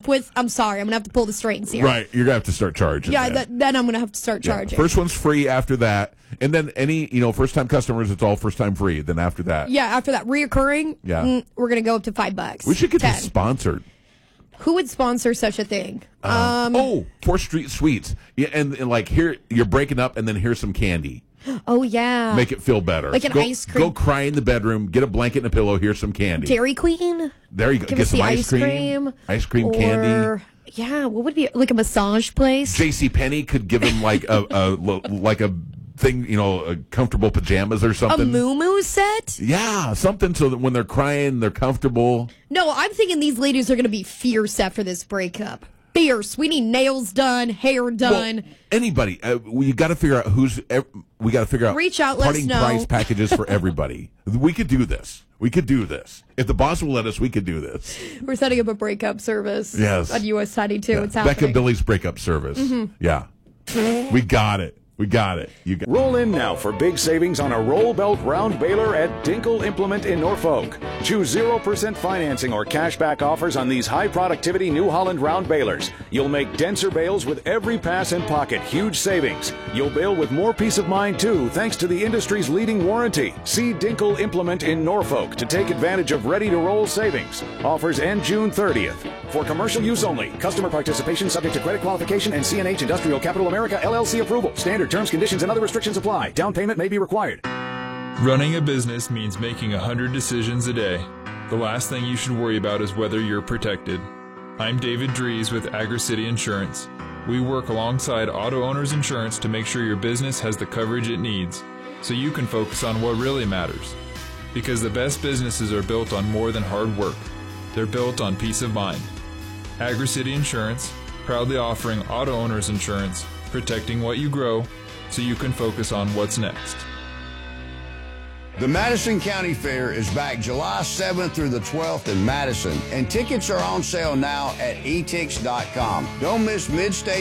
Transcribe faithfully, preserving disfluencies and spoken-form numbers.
up with, I'm sorry, I'm going to have to pull the strings here. Right, you're going to have to start charging. Yeah, th- then I'm going to have to start yeah. charging. First one's free after that. And then any, you know, first-time customers, it's all first-time free. Then after that. Yeah, after that, reoccurring, yeah. mm, we're going to go up to five bucks. We should get ten. this sponsored. Who would sponsor such a thing? Uh, um, oh, Fourth Street Sweets. Yeah, and, and like here, you're breaking up, and then here's some candy. Oh, yeah. Make it feel better. Like an go, ice cream. Go cry in the bedroom, get a blanket and a pillow, here's some candy. Dairy Queen? There you go. Give Get us some the ice ice cream. cream. Ice cream or, candy. Yeah, what would be, like a massage place? J C Penney could give them like a, a like a thing, you know, a comfortable pajamas or A something. moo-moo set? Yeah, something so that when they're crying, they're comfortable. No, I'm thinking these ladies are going to be fierce after this breakup. Fierce. We need nails done, hair done. Well, anybody, uh, we got to figure out who's. ev- We got to figure out. Reach out, let us parting know. price packages for everybody. We could do this. We could do this. If the boss will let us, we could do this. We're setting up a breakup service. Yes. On U S ninety-two. Yeah. It's happening. Becca Billy's breakup service. Mm-hmm. Yeah, we got it. We got it. You got- Roll in now for big savings on a roll belt round baler at Dinkle Implement in Norfolk. Choose zero percent financing or cashback offers on these high productivity New Holland round balers. You'll make denser bales with every pass and pocket. Huge savings. You'll bale with more peace of mind too, thanks to the industry's leading warranty. See Dinkle Implement in Norfolk to take advantage of ready to roll savings. Offers end June thirtieth. For commercial use only. Customer participation subject to credit qualification and C N H Industrial Capital America L L C approval. Standard terms, conditions, and other restrictions apply. Down payment may be required. Running a business means making a hundred decisions a day. The last thing you should worry about is whether you're protected. I'm David Dries with AgriCity Insurance. We work alongside Auto Owners Insurance to make sure your business has the coverage it needs, so you can focus on what really matters. Because the best businesses are built on more than hard work. They're built on peace of mind. AgriCity Insurance, proudly offering Auto Owners Insurance, protecting what you grow so you can focus on what's next. The Madison County Fair is back July seventh through the twelfth in Madison, and tickets are on sale now at e tix dot com. Don't miss Mid-State